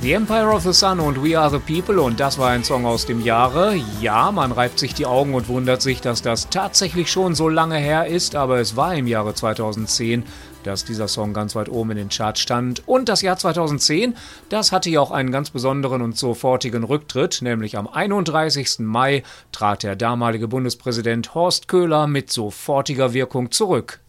The Empire of the Sun und We Are the People, und das war ein Song aus dem Jahre. Ja, man reibt sich die Augen und wundert sich, dass das tatsächlich schon so lange her ist, aber es war im Jahre 2010, dass dieser Song ganz weit oben in den Charts stand. Und das Jahr 2010, das hatte ja auch einen ganz besonderen und sofortigen Rücktritt, nämlich am 31. Mai trat der damalige Bundespräsident Horst Köhler mit sofortiger Wirkung zurück.